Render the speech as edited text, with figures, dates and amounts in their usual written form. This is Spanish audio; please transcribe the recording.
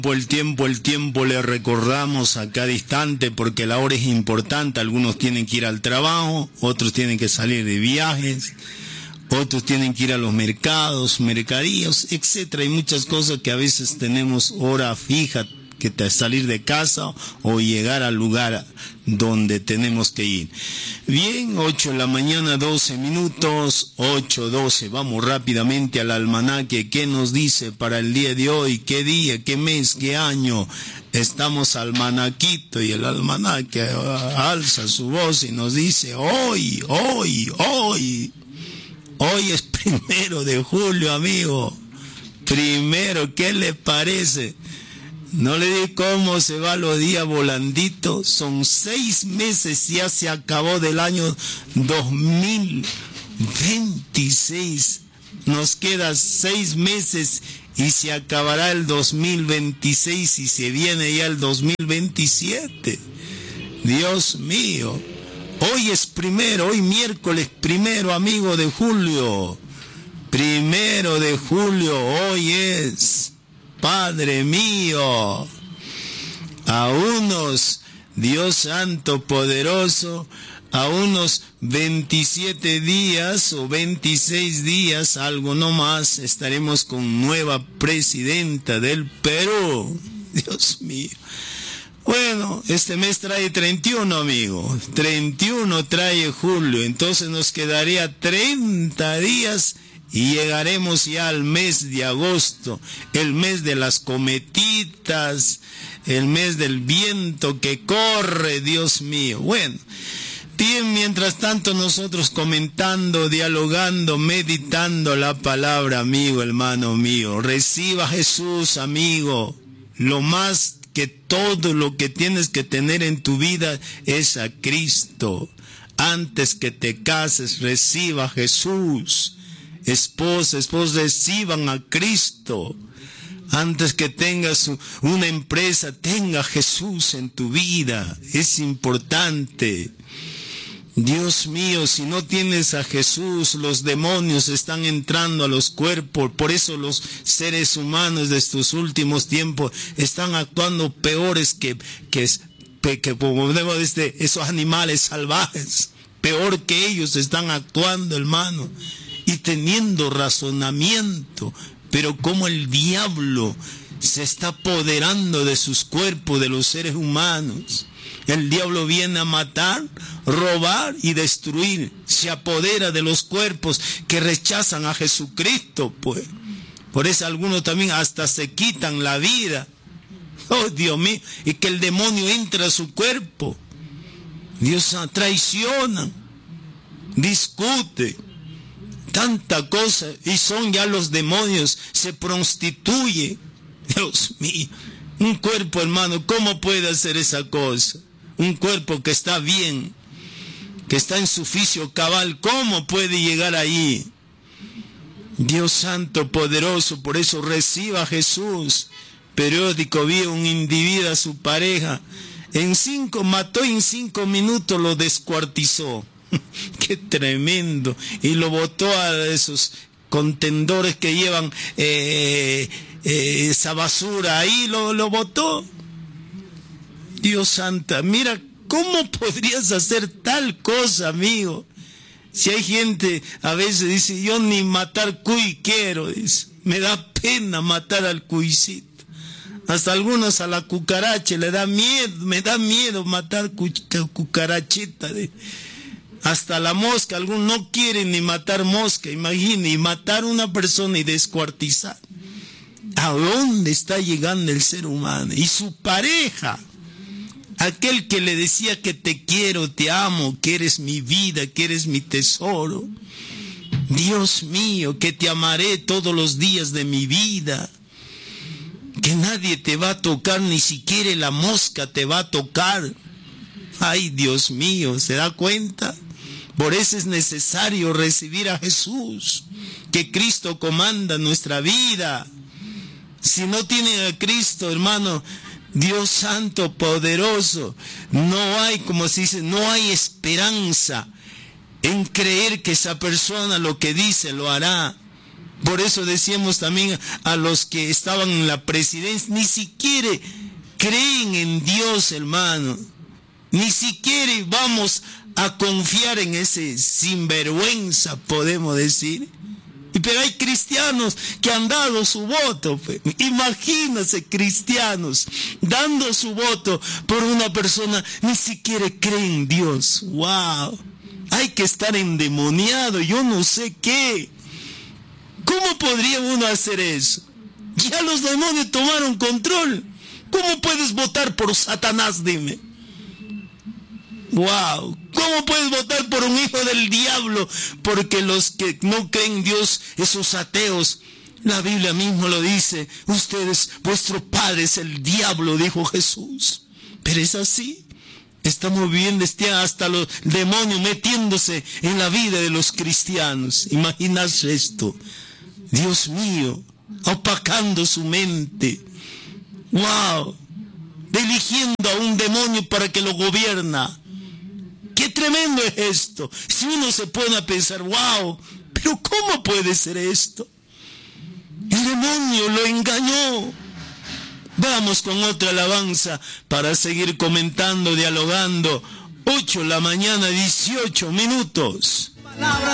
El tiempo le recordamos a cada instante porque la hora es importante. Algunos tienen que ir al trabajo, otros tienen que salir de viajes, otros tienen que ir a los mercados, mercadillos, etcétera. Hay muchas cosas que a veces tenemos hora fija que salir de casa o llegar al lugar donde tenemos que ir. Bien, 8 de la mañana, 12 minutos, 8:12. Vamos rápidamente al almanaque. ¿Qué nos dice para el día de hoy? ¿Qué día? ¿Qué mes? ¿Qué año? Estamos almanaquito y el almanaque alza su voz y nos dice hoy. Hoy es 1 de julio, amigo. Primero, ¿qué le parece? No le di cómo se va los días volandito. Son 6 meses, ya se acabó del año 2026. Nos quedan 6 meses y se acabará el 2026 y se viene ya el 2027. Dios mío. Hoy es hoy miércoles 1, amigo, de julio. 1 de julio, hoy es. Padre mío, a unos, Dios Santo Poderoso, a unos 27 días o 26 días, algo no más, estaremos con nueva presidenta del Perú. Dios mío. Bueno, este mes trae 31, amigo. 31 trae julio, entonces nos quedaría 30 días y llegaremos ya al mes de agosto, el mes de las cometitas, el mes del viento que corre, Dios mío. Bueno, bien, mientras tanto nosotros comentando, dialogando, meditando la palabra, amigo, hermano mío. Reciba a Jesús, amigo. Lo más que todo lo que tienes que tener en tu vida es a Cristo. Antes que te cases, reciba a Jesús. Esposos, reciban a Cristo. Antes que tengas una empresa, tenga a Jesús en tu vida. Es importante. Dios mío, si no tienes a Jesús, los demonios están entrando a los cuerpos. Por eso los seres humanos de estos últimos tiempos están actuando peores que esos animales salvajes. Peor que ellos están actuando, hermano. Y teniendo razonamiento, pero como el diablo se está apoderando de sus cuerpos, de los seres humanos. El diablo viene a matar, robar y destruir. Se apodera de los cuerpos que rechazan a Jesucristo, pues. Por eso algunos también hasta se quitan la vida. Oh, Dios mío, y que el demonio entra a su cuerpo. Dios traiciona, discute. Tanta cosa, y son ya los demonios, se prostituye. Dios mío, un cuerpo, hermano, ¿cómo puede hacer esa cosa? Un cuerpo que está bien, que está en su oficio cabal, ¿cómo puede llegar ahí? Dios Santo Poderoso, por eso reciba a Jesús. Periódico, vi un individuo a su pareja, mató en 5 minutos, lo descuartizó. Qué tremendo. Y lo botó a esos contendores que llevan esa basura. Ahí lo botó. Dios santa, mira, ¿cómo podrías hacer tal cosa, amigo? Si hay gente, a veces dice, yo ni matar cuy quiero, dice. Me da pena matar al cuicito. Hasta algunos a la cucaracha le da miedo, me da miedo matar cucarachita. Hasta la mosca, algunos no quieren ni matar mosca, imagine, y matar a una persona y descuartizar. ¿A dónde está llegando el ser humano? Y su pareja, aquel que le decía que te quiero, te amo, que eres mi vida, que eres mi tesoro. Dios mío, que te amaré todos los días de mi vida. Que nadie te va a tocar, ni siquiera la mosca te va a tocar. Ay, Dios mío, ¿se da cuenta? Por eso es necesario recibir a Jesús, que Cristo comanda nuestra vida. Si no tienen a Cristo, hermano, Dios Santo Poderoso, no hay, como se dice, no hay esperanza en creer que esa persona lo que dice lo hará. Por eso decíamos también a los que estaban en la presidencia, ni siquiera creen en Dios, hermano. Ni siquiera vamos a confiar en ese sinvergüenza, podemos decir. Pero hay cristianos que han dado su voto. Imagínense cristianos dando su voto por una persona, ni siquiera cree en Dios. ¡Wow! Hay que estar endemoniado, yo no sé qué. ¿Cómo podría uno hacer eso? Ya los demonios tomaron control. ¿Cómo puedes votar por Satanás, dime? ¡Wow! ¿Cómo puedes votar por un hijo del diablo? Porque los que no creen en Dios, esos ateos, la Biblia mismo lo dice, ustedes, vuestro padre es el diablo, dijo Jesús. Pero es así. Estamos viviendo hasta los demonios metiéndose en la vida de los cristianos. Imaginarse esto. Dios mío, opacando su mente. ¡Wow! Eligiendo a un demonio para que lo gobierna. ¡Qué tremendo es esto! Si uno se pone a pensar, ¡wow! ¿Pero cómo puede ser esto? El demonio lo engañó. Vamos con otra alabanza para seguir comentando, dialogando. 8 de la mañana, 18 minutos.